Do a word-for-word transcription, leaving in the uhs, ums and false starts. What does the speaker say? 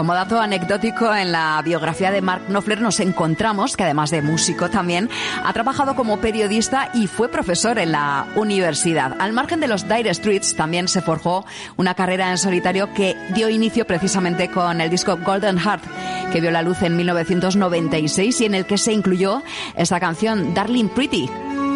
Como dato anecdótico, en la biografía de Mark Knopfler nos encontramos que, además de músico también, ha trabajado como periodista y fue profesor en la universidad. Al margen de los Dire Straits, también se forjó una carrera en solitario que dio inicio precisamente con el disco Golden Heart, que vio la luz en mil novecientos noventa y seis y en el que se incluyó esta canción, Darling Pretty.